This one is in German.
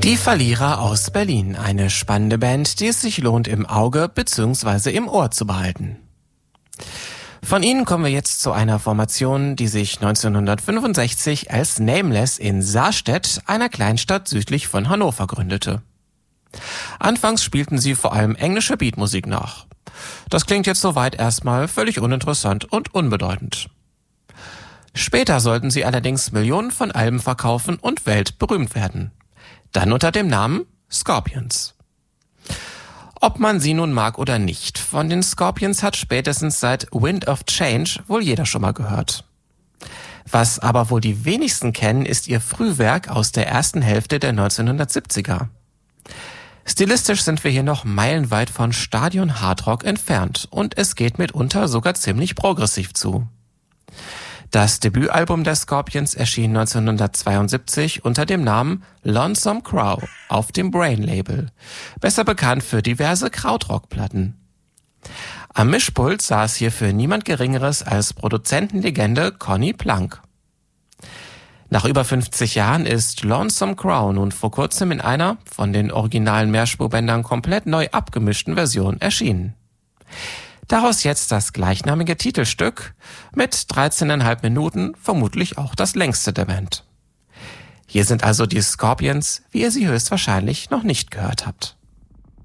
Die Verlierer aus Berlin, eine spannende Band, die es sich lohnt, im Auge bzw. im Ohr zu behalten. Von ihnen kommen wir jetzt zu einer Formation, die sich 1965 als Nameless in Sarstedt, einer Kleinstadt südlich von Hannover, gründete. Anfangs spielten sie vor allem englische Beatmusik nach. Das klingt jetzt soweit erstmal völlig uninteressant und unbedeutend. Später sollten sie allerdings Millionen von Alben verkaufen und weltberühmt werden. Dann unter dem Namen Scorpions. Ob man sie nun mag oder nicht, von den Scorpions hat spätestens seit Wind of Change wohl jeder schon mal gehört. Was aber wohl die wenigsten kennen, ist ihr Frühwerk aus der ersten Hälfte der 1970er. Stilistisch sind wir hier noch meilenweit von Stadion Hardrock entfernt und es geht mitunter sogar ziemlich progressiv zu. Das Debütalbum der Scorpions erschien 1972 unter dem Namen Lonesome Crow auf dem Brain-Label, besser bekannt für diverse Krautrock-Platten. Am Mischpult saß hierfür niemand Geringeres als Produzentenlegende Conny Plank. Nach über 50 Jahren ist Lonesome Crow nun vor kurzem in einer von den originalen Mehrspurbändern komplett neu abgemischten Version erschienen. Daraus jetzt das gleichnamige Titelstück mit 13,5 Minuten, vermutlich auch das längste der Band. Hier sind also die Scorpions, wie ihr sie höchstwahrscheinlich noch nicht gehört habt.